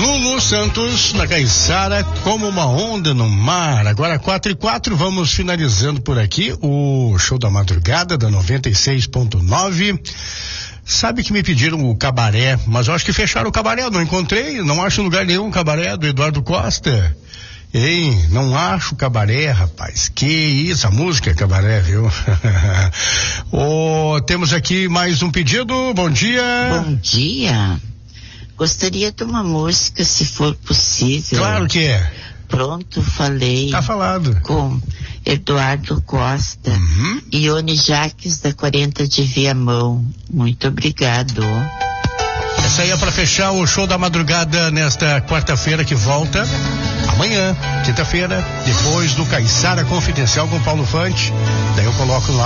Lulu Santos na Caiçara como uma onda no mar. Agora 4:04, vamos finalizando por aqui o show da madrugada da 96.9. Sabe que me pediram o cabaré, mas eu acho que fecharam o cabaré, não encontrei, não acho lugar nenhum o cabaré do Eduardo Costa. Ei, não acho cabaré, rapaz. Que isso, a música é cabaré, viu? Temos aqui mais um pedido. Bom dia. Bom dia. Gostaria de uma música, se for possível. Claro que é. Pronto, falei. Tá falado. Com Eduardo Costa. E Ione Jaques da 40 de Viamão. Muito obrigado. Essa aí é para fechar o show da madrugada nesta quarta-feira, que volta amanhã, quinta-feira, depois do Caiçara Confidencial com Paulo Fante. Daí eu coloco lá